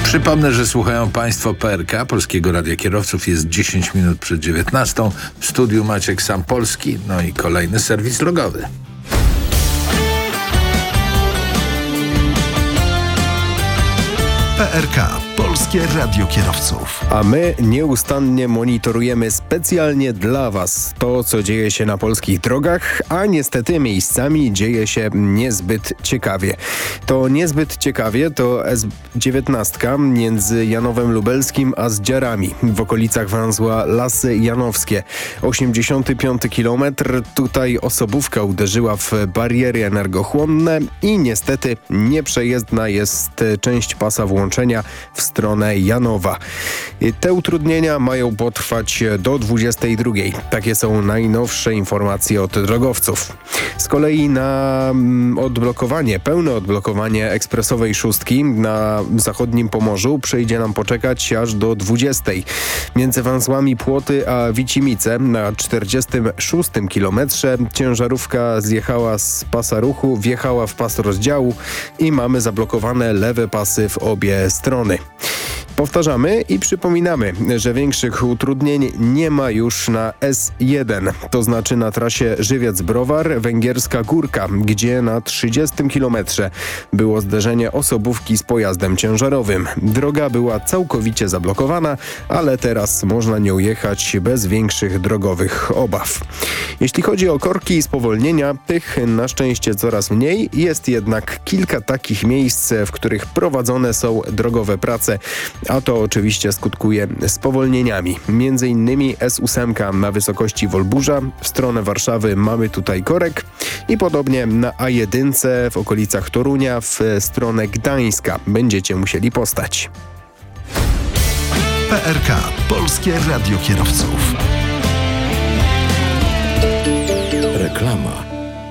Przypomnę, że słuchają Państwo PRK, Polskiego Radia Kierowców. Jest 10 minut przed 19. W studiu Maciek Sampolski, no i kolejny serwis drogowy. PRK, Polskie Radio Kierowców. A my nieustannie monitorujemy specjalnie dla Was to, co dzieje się na polskich drogach, a niestety miejscami dzieje się niezbyt ciekawie. To niezbyt ciekawie to S19 między Janowem Lubelskim a Zdziarami w okolicach węzła Lasy Janowskie. 85 km. Tutaj osobówka uderzyła w bariery energochłonne i niestety nieprzejezdna jest część pasa włączenia w stronę Janowa. Te utrudnienia mają potrwać do 22. Takie są najnowsze informacje od drogowców. Z kolei na pełne odblokowanie ekspresowej szóstki na zachodnim Pomorzu przyjdzie nam poczekać aż do 20. Między węzłami Płoty a Wicimice na 46 kilometrze ciężarówka zjechała z pasa ruchu, wjechała w pas rozdziału i mamy zablokowane lewe pasy w obie strony. Powtarzamy i przypominamy, że większych utrudnień nie ma już na S1, to znaczy na trasie Żywiec-Browar, Węgierska Górka, gdzie na 30 kilometrze było zderzenie osobówki z pojazdem ciężarowym. Droga była całkowicie zablokowana, ale teraz można nią jechać bez większych drogowych obaw. Jeśli chodzi o korki i spowolnienia, tych na szczęście coraz mniej, jest jednak kilka takich miejsc, w których prowadzone są drogowe prace, a to oczywiście skutkuje spowolnieniami. Między innymi S8 na wysokości Wolburza, w stronę Warszawy mamy tutaj korek i podobnie na A1 w okolicach Torunia w stronę Gdańska będziecie musieli postać. PRK, Polskie Radio Kierowców. Reklama.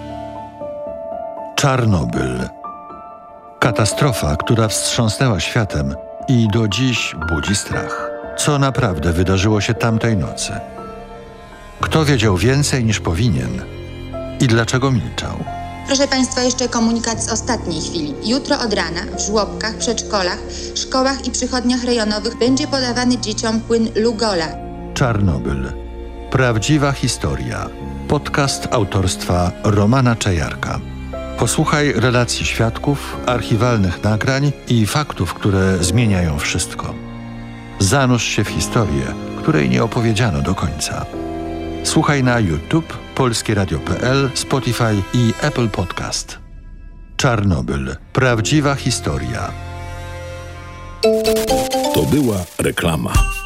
Czarnobyl. Katastrofa, która wstrząsnęła światem i do dziś budzi strach. Co naprawdę wydarzyło się tamtej nocy? Kto wiedział więcej niż powinien? I dlaczego milczał? Proszę Państwa, jeszcze komunikat z ostatniej chwili. Jutro od rana w żłobkach, przedszkolach, szkołach i przychodniach rejonowych będzie podawany dzieciom płyn Lugola. Czarnobyl. Prawdziwa historia. Podcast autorstwa Romana Czajarka. Posłuchaj relacji świadków, archiwalnych nagrań i faktów, które zmieniają wszystko. Zanurz się w historię, której nie opowiedziano do końca. Słuchaj na YouTube, polskieradio.pl, Spotify i Apple Podcast. Czarnobyl. Prawdziwa historia. To była reklama.